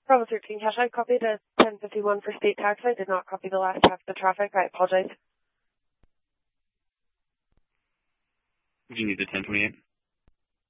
Bravo 13 cash. I copied a 1051 for state tax. I did not copy the last half of the traffic. I apologize. Would you need the 1028?